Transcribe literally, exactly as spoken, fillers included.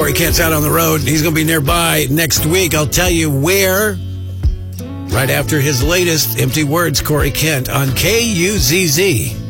Corey Kent's out on the road. He's going to be nearby next week. I'll tell you where right after his latest Empty Words, Corey Kent on K U Z Z.